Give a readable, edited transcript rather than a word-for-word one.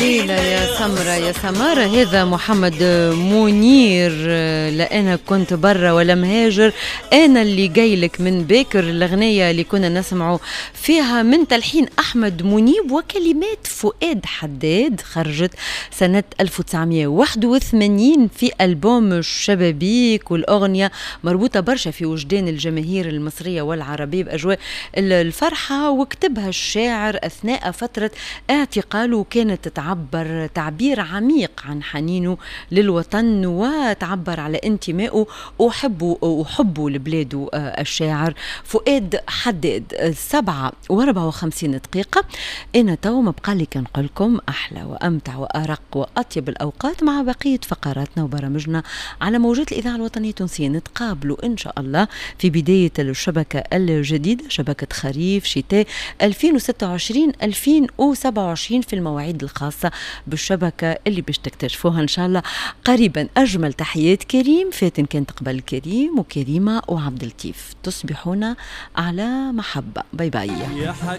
جميلة يا سمرة يا سمارة. هذا محمد منير. لا أنا كنت برا ولا مهاجر، أنا اللي جايلك من باكر. الأغنية اللي كنا نسمعه فيها من تلحين أحمد منيب وكلمات فؤاد حداد، خرجت سنة 1981 في ألبوم الشبابيك، والأغنية مربوطة برشا في وجدان الجماهير المصرية والعربية بأجواء الفرحة، وكتبها الشاعر أثناء فترة اعتقاله، وكانت تعبر تعبير عميق عن حنينه للوطن وتعبر على انتمائه وحبه لبلاده. الشاعر فؤاد حداد. 7:54 دقيقة. أنا تو مبقالي كنقولكم أحلى وأمتع وأرق وأطيب الأوقات مع بقية فقراتنا وبرامجنا على موجات الإذاعة الوطنية التونسية. نتقابلوا إن شاء الله في بداية الشبكة الجديدة، شبكة خريف شتاء 2026-2027 في المواعيد الخاصة بالشبكة اللي باش تكتشفوها إن شاء الله قريبا. أجمل تحيات كريم فاتن، كانت قبل كريم وكريمة وعبد اللطيف. تصبحون على محبة. باي باي.